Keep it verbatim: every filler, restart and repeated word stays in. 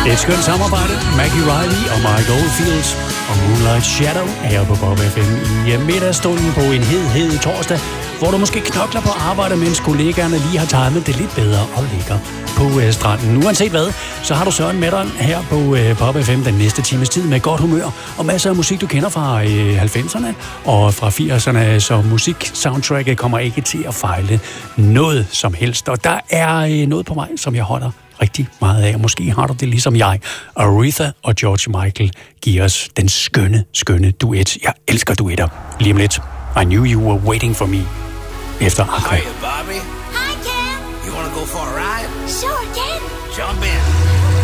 Et skønt samarbejde. Maggie Riley og Mike Oldfields og Moonlight Shadow her på Pop F M i middagsstunden på en hed, hed torsdag, hvor du måske knokler på arbejde, mens kollegaerne lige har timet det lidt bedre og ligger på øh, stranden. Uanset hvad, så har du Søren med dig her på øh, Pop F M den næste times tid med godt humør og masser af musik, du kender fra øh, halvfemserne og fra firserne, så musik-soundtracket kommer ikke til at fejle noget som helst. Og der er øh, noget på vej, som jeg holder rigtig meget af. Måske har du det ligesom jeg. Aretha og George Michael giver os den skønne, skønne duet. Jeg elsker duetter. Lige om lidt. I knew you were waiting for me. Efter Akre. Hi, Bobby. Hi, Ken. You wanna go for a ride? Sure, Ken. Jump in.